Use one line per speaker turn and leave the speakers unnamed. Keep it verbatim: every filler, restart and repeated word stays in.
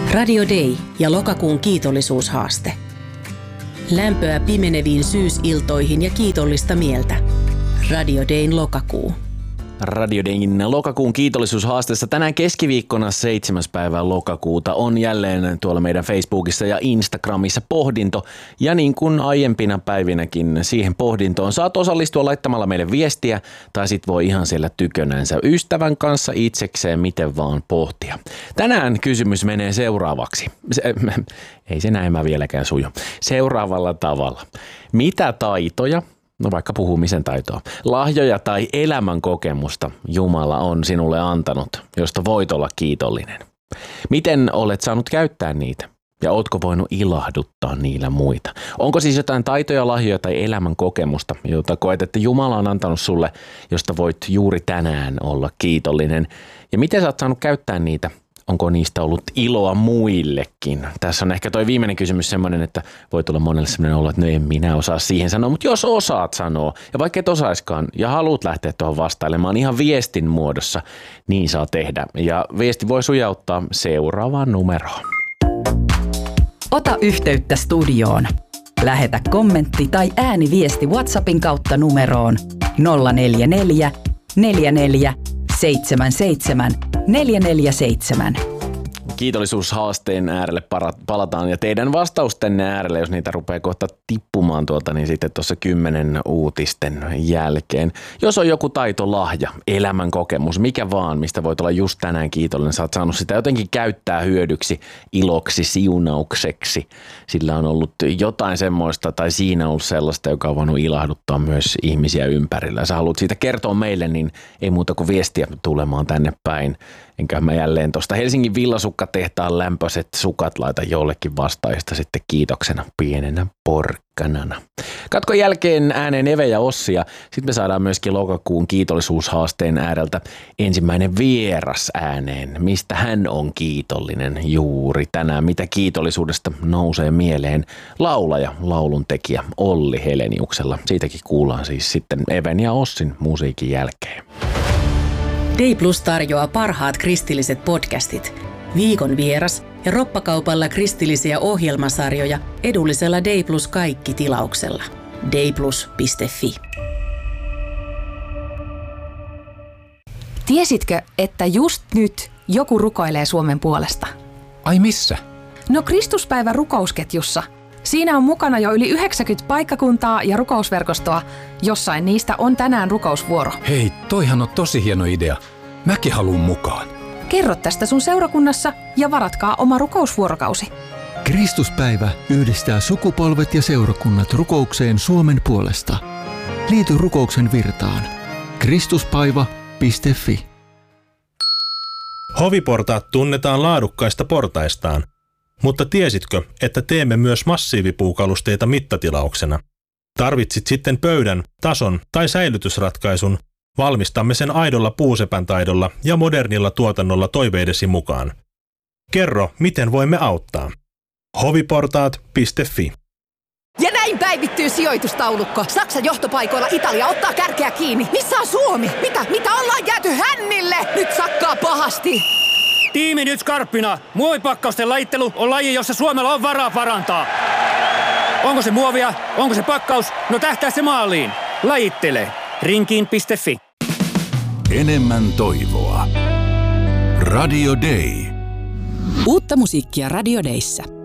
Radio Day ja lokakuun kiitollisuushaaste. Lämpöä pimeneviin syysiltoihin ja kiitollista mieltä. Radio Dayn lokakuu.
Radio Dayn lokakuun kiitollisuushaasteessa tänään keskiviikkona seitsemäs päivä lokakuuta on jälleen tuolla meidän Facebookissa ja Instagramissa pohdinto. Ja niin kuin aiempina päivinäkin siihen pohdintoon saat osallistua laittamalla meille viestiä tai sit voi ihan siellä tykönänsä ystävän kanssa itsekseen miten vaan pohtia. Tänään kysymys menee seuraavaksi. Se, ei se näin mä vieläkään suju. Seuraavalla tavalla. Mitä taitoja? No vaikka puhumisen taitoa. Lahjoja tai elämän kokemusta Jumala on sinulle antanut, josta voit olla kiitollinen. Miten olet saanut käyttää niitä? Ja ootko voinut ilahduttaa niillä muita? Onko siis jotain taitoja, lahjoja tai elämän kokemusta, jota koet, että Jumala on antanut sulle, josta voit juuri tänään olla kiitollinen? Ja miten sä oot saanut käyttää niitä? Onko niistä ollut iloa muillekin? Tässä on ehkä toi viimeinen kysymys semmoinen, että voi tulla monelle semmoinen olo, että no en minä osaa siihen sanoa, mutta jos osaat sanoa, ja vaikka et osaiskaan, ja haluat lähteä tuohon vastailemaan ihan viestin muodossa, niin saa tehdä. Ja viesti voi sujauttaa seuraavaan numeroon.
Ota yhteyttä studioon. Lähetä kommentti tai ääniviesti WhatsAppin kautta numeroon nolla neljä neljä neljä neljä seitsemän seitsemän neljä neljä seitsemän.
Kiitollisuushaasteen äärelle palataan ja teidän vastausten äärelle, jos niitä rupeaa kohta tippumaan tuolta, niin sitten tuossa kymmenen uutisten jälkeen. Jos on joku taito, lahja, elämän kokemus, mikä vaan, mistä voit olla just tänään kiitollinen, sä oot saanut sitä jotenkin käyttää hyödyksi, iloksi, siunaukseksi. Sillä on ollut jotain semmoista tai siinä on ollut sellaista, joka on voinut ilahduttaa myös ihmisiä ympärillä. Sä haluat siitä kertoa meille, niin ei muuta kuin viestiä tulemaan tänne päin. Enkä mä jälleen tuosta Helsingin Villasukkatehtaan lämpöiset sukat laita jollekin vastaajista sitten kiitoksena pienenä porkkanana. Katkon jälkeen ääneen Eve ja Ossi ja sitten me saadaan myöskin lokakuun kiitollisuushaasteen ääreltä ensimmäinen vieras ääneen. Mistä hän on kiitollinen juuri tänään? Mitä kiitollisuudesta nousee mieleen? Laulaja, lauluntekijä Olli Heleniuksella. Siitäkin kuullaan siis sitten Even ja Ossin musiikin jälkeen.
Day Plus tarjoaa parhaat kristilliset podcastit, viikon vieras ja roppakaupalla kristillisiä ohjelmasarjoja edullisella Day Plus kaikki tilauksella. dayplus piste fi.
Tiesitkö, että just nyt joku rukoilee Suomen puolesta?
Ai missä?
No Kristuspäivän rukousketjussa. Siinä on mukana jo yli yhdeksänkymmentä paikkakuntaa ja rukousverkostoa. Jossain niistä on tänään rukousvuoro.
Hei, toihan on tosi hieno idea. Mäkin haluun mukaan.
Kerro tästä sun seurakunnassa ja varatkaa oma rukousvuorokausi.
Kristuspäivä yhdistää sukupolvet ja seurakunnat rukoukseen Suomen puolesta. Liity rukouksen virtaan. kristuspäivä piste fi.
Hoviportaat tunnetaan laadukkaista portaistaan. Mutta tiesitkö, että teemme myös massiivipuukalusteita mittatilauksena? Tarvitsit sitten pöydän, tason tai säilytysratkaisun, valmistamme sen aidolla puusepän taidolla ja modernilla tuotannolla toiveidesi mukaan. Kerro, miten voimme auttaa. hoviportaat piste fi.
Ja näin päivittyy sijoitustaulukko. Saksan johtopaikoilla Italia ottaa kärkeä kiinni. Missä on Suomi? Mitä? Mitä ollaan jääty hännille? Nyt sakkaa pahasti.
Tiimi nyt skarppina. Muovipakkausten lajittelu on laji, jossa Suomella on varaa parantaa. Onko se muovia? Onko se pakkaus? No tähtää se maaliin. Lajittele. rinkiin piste fi.
Enemmän toivoa. Radio Day.
Uutta musiikkia Radio Dayssä.